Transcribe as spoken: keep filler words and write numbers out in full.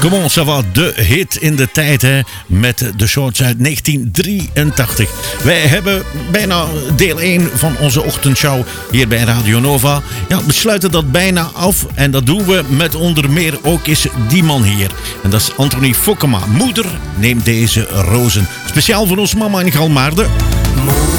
Comment ça va, de hit in de tijd, hè, met de shorts uit negentien drieëntachtig. Wij hebben bijna deel één van onze ochtendshow hier bij Radio Nova. Ja, we sluiten dat bijna af en dat doen we met onder meer ook eens die man hier. En dat is Anthony Fokkema. Moeder, neem deze rozen. Speciaal voor ons mama in Galmaarden.